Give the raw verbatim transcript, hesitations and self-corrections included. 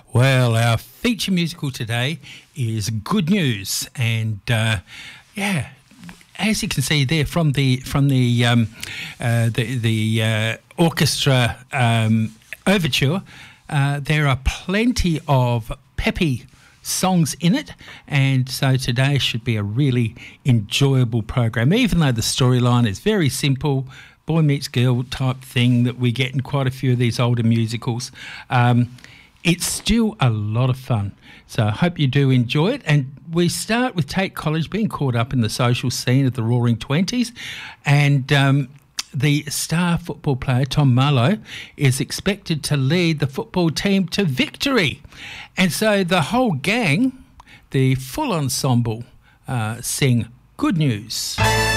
Well, our feature musical today is Good News, and uh, yeah, as you can see there from the from the um, uh, the, the uh, orchestra um, overture, uh, there are plenty of peppy songs in it, and so today should be a really enjoyable program, even though the storyline is very simple, boy meets girl type thing that we get in quite a few of these older musicals. Um, it's still a lot of fun, so I hope you do enjoy it. And we start with Tate College being caught up in the social scene of the Roaring Twenties, and um, the star football player Tom Marlowe is expected to lead the football team to victory. And so the whole gang, the full ensemble, uh, sing Good News.